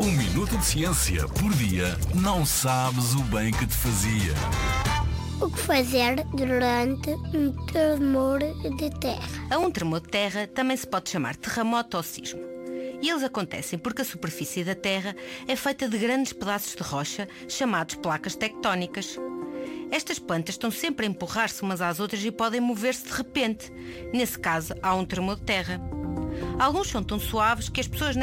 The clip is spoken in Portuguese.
Um minuto de ciência por dia não sabes o bem que te fazia. O que fazer durante um tremor de terra? A um tremor de terra também se pode chamar terremoto ou sismo. E eles acontecem porque a superfície da Terra é feita de grandes pedaços de rocha, chamados placas tectónicas. Estas plantas estão sempre a empurrar-se umas às outras e podem mover-se de repente. Nesse caso, há um tremor de terra. Alguns são tão suaves que as pessoas